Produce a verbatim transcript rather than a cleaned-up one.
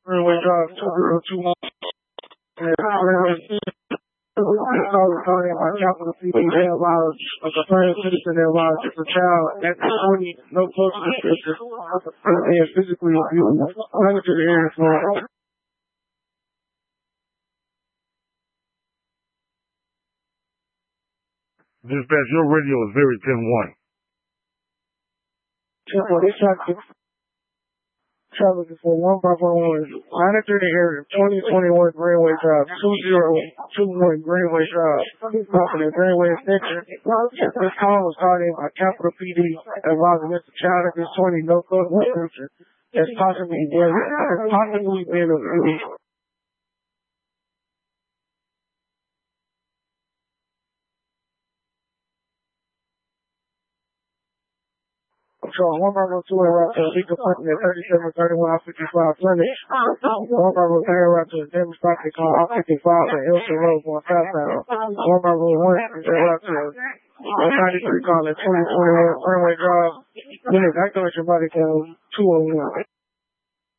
Greenway Drive, two zero two one. I was talking about capital C P They allowed a concerned citizen, they allowed just a child at twenty, no close restrictions, and physically abusing them. I went to the area for Dispatch, your radio is very ten one. Well, they tried to traffic for one Bravo one. I entered the area, twenty twenty-one Greenway Drive, two zero two one Greenway Drive, talking to Greenway Extension. This call was started by Capital P D advising Mister Child at this twenty no code restriction. That's possibly been, possibly been abused. So one Bravo two around to legal appointment at thirty-seven thirty-one fifty-five Sunday. One Bravo three around to the Denver Stock call off fifty-five and Hilton Road for a fast panel. One Bravo one around to ninety-three call at twenty twenty-one Runway Drive. Then it's activation body cam two oh one.